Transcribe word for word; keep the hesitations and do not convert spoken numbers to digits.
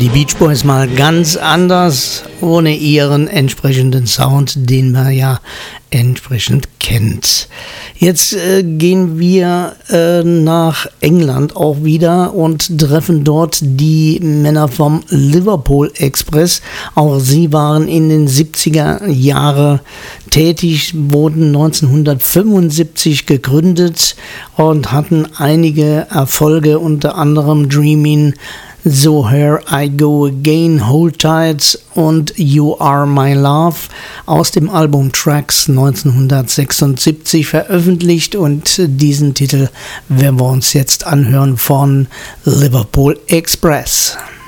die Beach Boys mal ganz anders, ohne ihren entsprechenden Sound, den man ja entsprechend kennt. Jetzt äh, gehen wir äh, nach England auch wieder und treffen dort die Männer vom Liverpool Express. Auch sie waren in den siebziger Jahren tätig, wurden neunzehnhundertfünfundsiebzig gegründet und hatten einige Erfolge, unter anderem Dreamin', So Here I Go Again, Hold Tight und You Are My Love aus dem Album Tracks neunzehnhundertsechsundsiebzig veröffentlicht, und diesen Titel werden wir uns jetzt anhören von Liverpool Express.